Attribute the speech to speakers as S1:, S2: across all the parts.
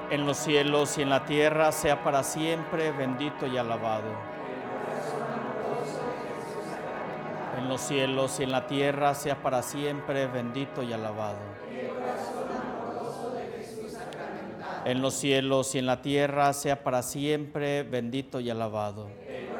S1: en los cielos y en la tierra, sea para siempre bendito y alabado. En los cielos y en la tierra, sea para siempre bendito y alabado. En los cielos y en la tierra, sea para siempre bendito y alabado.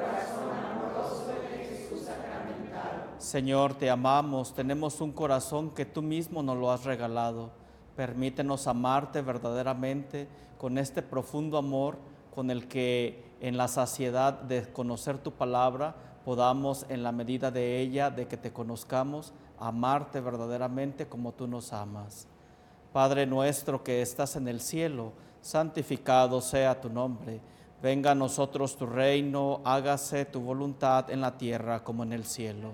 S1: Señor, te amamos, tenemos un corazón que tú mismo nos lo has regalado. Permítenos amarte verdaderamente con este profundo amor con el que en la saciedad de conocer tu palabra podamos, en la medida de ella, de que te conozcamos, amarte verdaderamente como tú nos amas. Padre nuestro que estás en el cielo, santificado sea tu nombre. Venga a nosotros tu reino, hágase tu voluntad en la tierra como en el cielo.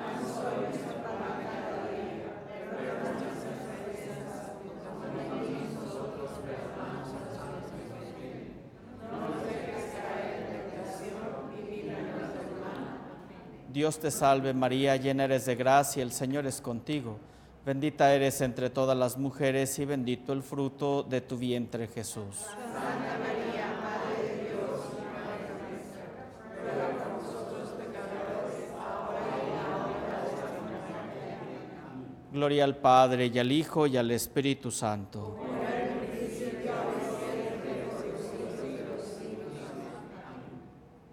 S1: Dios te salve María, llena eres de gracia, el Señor es contigo. Bendita eres entre todas las mujeres y bendito el fruto de tu vientre Jesús.
S2: Santa María, Madre de Dios, ruega por nosotros, ruega por nosotros pecadores, ahora y en la hora de nuestra muerte.
S1: Gloria al Padre y al Hijo y al Espíritu Santo.